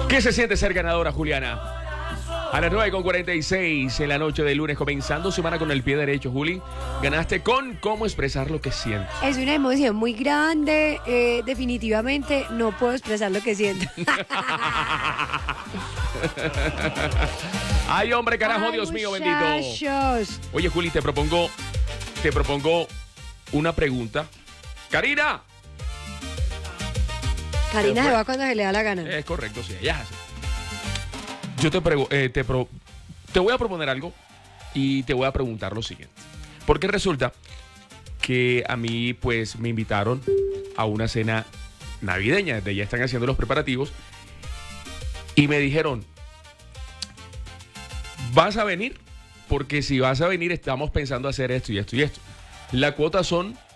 ¿Qué se siente ser ganadora, Juliana? A las 9:46 en la noche del lunes, comenzando semana con el pie derecho, Juli. Ganaste con cómo expresar lo que sientes. Es una emoción muy grande. Definitivamente no puedo expresar lo que siento. Ay, hombre, carajo, Ay, Dios mío, muchachos. bendito. Oye, Juli, te propongo una pregunta. ¡Karina! Karina se va cuando se le da la gana. Es correcto, sí, ella hace. Yo te voy a proponer algo y te voy a preguntar lo siguiente. Porque resulta que a mí, pues, me invitaron a una cena navideña. Desde ya están haciendo los preparativos. Y me dijeron, ¿vas a venir? Porque si vas a venir, estamos pensando hacer esto y esto y esto. La cuota son